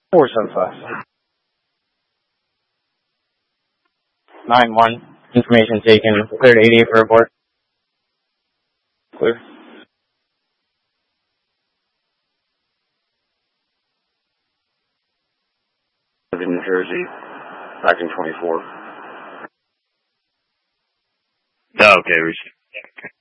475. 9-1. Information taken. Clear to 88 for report. Clear. New Jersey, acting 24. Oh, okay, receive. Okay.